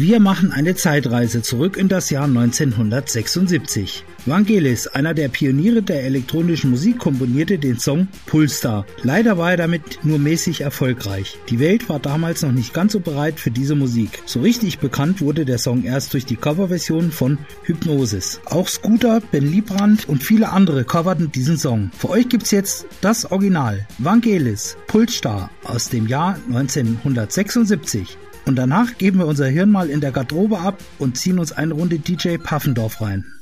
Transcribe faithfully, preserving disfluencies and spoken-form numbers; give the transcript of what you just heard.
Wir machen eine Zeitreise zurück in das Jahr neunzehnhundertsechsundsiebzig. Vangelis, einer der Pioniere der elektronischen Musik, komponierte den Song Pulsar. Leider war er damit nur mäßig erfolgreich. Die Welt war damals noch nicht ganz so bereit für diese Musik. So richtig bekannt wurde der Song erst durch die Coverversion von Hypnosis. Auch Scooter, Ben Liebrandt und viele andere coverten diesen Song. Für euch gibt's jetzt das Original Vangelis Pulsar aus dem Jahr neunzehnhundertsechsundsiebzig. Und danach geben wir unser Hirn mal in der Garderobe ab und ziehen uns eine Runde D J Puffendorf rein.